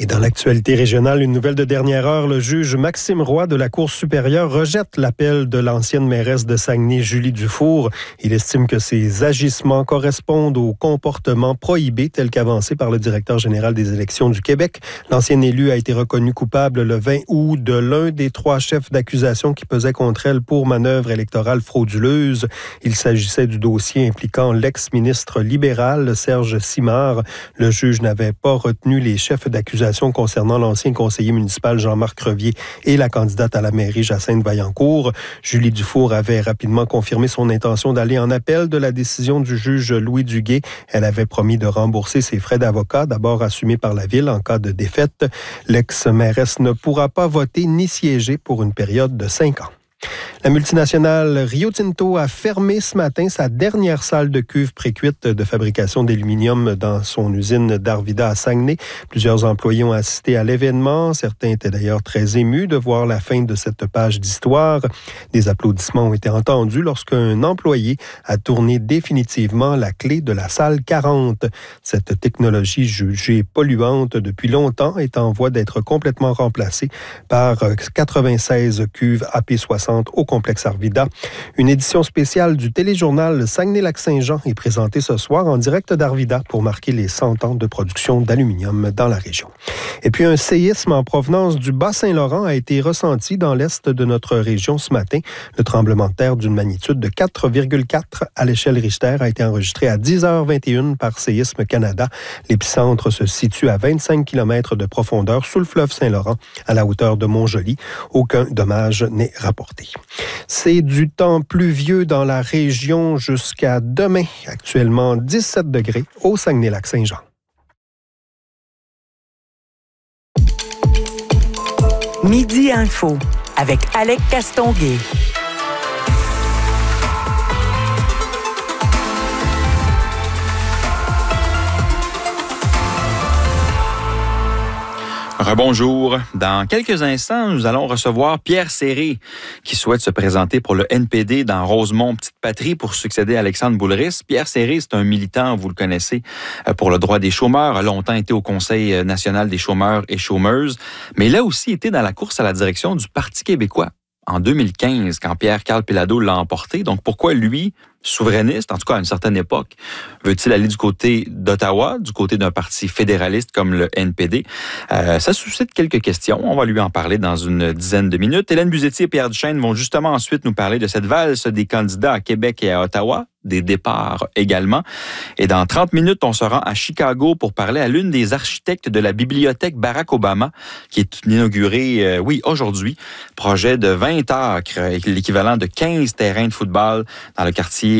Et dans l'actualité régionale, une nouvelle de dernière heure, le juge Maxime Roy de la Cour supérieure rejette l'appel de l'ancienne mairesse de Saguenay, Julie Dufour. Il estime que ces agissements correspondent aux comportements prohibés tels qu'avancés par le directeur général des élections du Québec. L'ancienne élue a été reconnue coupable le 20 août de l'un des 3 chefs d'accusation qui pesaient contre elle pour manœuvre électorale frauduleuse. Il s'agissait du dossier impliquant l'ex-ministre libéral Serge Simard. Le juge n'avait pas retenu les chefs d'accusation concernant l'ancien conseiller municipal Jean-Marc Crevier et la candidate à la mairie Jacinthe Vaillancourt. Julie Dufour avait rapidement confirmé son intention d'aller en appel de la décision du juge Louis Duguay. Elle avait promis de rembourser ses frais d'avocat, d'abord assumés par la ville en cas de défaite. L'ex-mairesse ne pourra pas voter ni siéger pour une période de 5 ans. La multinationale Rio Tinto a fermé ce matin sa dernière salle de cuve précuite de fabrication d'aluminium dans son usine d'Arvida à Saguenay. Plusieurs employés ont assisté à l'événement. Certains étaient d'ailleurs très émus de voir la fin de cette page d'histoire. Des applaudissements ont été entendus lorsqu'un employé a tourné définitivement la clé de la salle 40. Cette technologie jugée polluante depuis longtemps est en voie d'être complètement remplacée par 96 cuves AP60 au complexe Arvida. Une édition spéciale du téléjournal Saguenay-Lac-Saint-Jean est présentée ce soir en direct d'Arvida pour marquer les 100 ans de production d'aluminium dans la région. Et puis un séisme en provenance du Bas-Saint-Laurent a été ressenti dans l'est de notre région ce matin. Le tremblement de terre d'une magnitude de 4,4 à l'échelle Richter a été enregistré à 10h21 par Séisme Canada. L'épicentre se situe à 25 km de profondeur sous le fleuve Saint-Laurent, à la hauteur de Montjoly. Aucun dommage n'est rapporté. C'est du temps pluvieux dans la région jusqu'à demain. Actuellement 17 degrés au Saguenay-Lac-Saint-Jean. Midi Info avec Alec Castonguay. Rebonjour. Dans quelques instants, nous allons recevoir Pierre Séré qui souhaite se présenter pour le NPD dans Rosemont-Petite-Patrie pour succéder à Alexandre Boulris. Pierre Séré, c'est un militant, vous le connaissez, pour le droit des chômeurs, a longtemps été au Conseil national des chômeurs et chômeuses, mais il a aussi été dans la course à la direction du Parti québécois en 2015, quand Pierre-Carl Péladeau l'a emporté. Donc, pourquoi lui, souverainiste, en tout cas à une certaine époque, veut-il aller du côté d'Ottawa, du côté d'un parti fédéraliste comme le NPD? Ça suscite quelques questions. On va lui en parler dans une dizaine de minutes. Hélène Buzetti et Pierre Duchesne vont justement ensuite nous parler de cette valse des candidats à Québec et à Ottawa, des départs également. Et dans 30 minutes, on se rend à Chicago pour parler à l'une des architectes de la bibliothèque Barack Obama, qui est inaugurée, aujourd'hui. Projet de 20 acres, l'équivalent de 15 terrains de football dans le quartier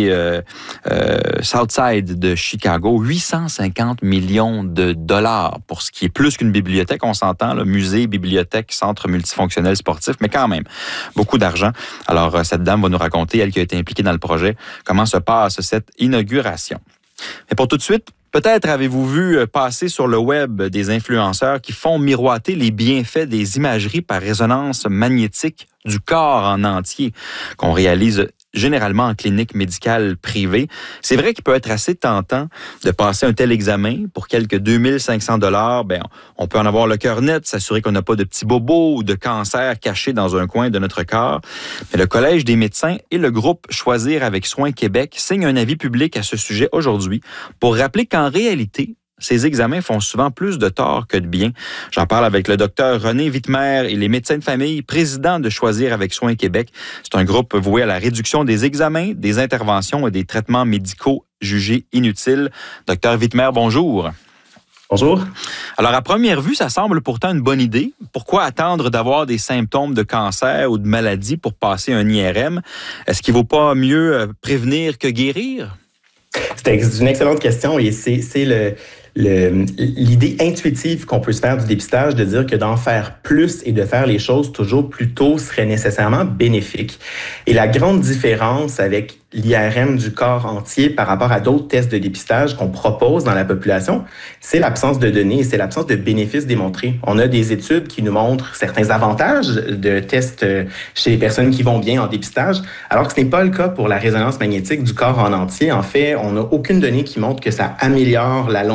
Southside de Chicago. 850 millions de dollars pour ce qui est plus qu'une bibliothèque, on s'entend, là, musée, bibliothèque, centre multifonctionnel sportif, mais quand même, beaucoup d'argent. Alors, cette dame va nous raconter, elle qui a été impliquée dans le projet, comment se passe cette inauguration. Mais pour tout de suite, peut-être avez-vous vu passer sur le web des influenceurs qui font miroiter les bienfaits des imageries par résonance magnétique du corps en entier qu'on réalise généralement en clinique médicale privée. C'est vrai qu'il peut être assez tentant de passer un tel examen pour quelques 2500 $. Ben, on peut en avoir le cœur net, s'assurer qu'on n'a pas de petits bobos ou de cancer cachés dans un coin de notre corps. Mais le Collège des médecins et le groupe Choisir avec Soin Québec signent un avis public à ce sujet aujourd'hui pour rappeler qu'en réalité, ces examens font souvent plus de tort que de bien. J'en parle avec le docteur René Wittmer et les médecins de famille, président de Choisir avec Soin Québec. C'est un groupe voué à la réduction des examens, des interventions et des traitements médicaux jugés inutiles. Docteur Wittmer, bonjour. Bonjour. Alors, à première vue, ça semble pourtant une bonne idée. Pourquoi attendre d'avoir des symptômes de cancer ou de maladie pour passer un IRM? Est-ce qu'il ne vaut pas mieux prévenir que guérir? C'est une excellente question et c'est l'idée intuitive qu'on peut se faire du dépistage de dire que d'en faire plus et de faire les choses toujours plus tôt serait nécessairement bénéfique. Et la grande différence avec l'IRM du corps entier par rapport à d'autres tests de dépistage qu'on propose dans la population, c'est l'absence de données et c'est l'absence de bénéfices démontrés. On a des études qui nous montrent certains avantages de tests chez les personnes qui vont bien en dépistage, alors que ce n'est pas le cas pour la résonance magnétique du corps en entier. En fait, on n'a aucune donnée qui montre que ça améliore la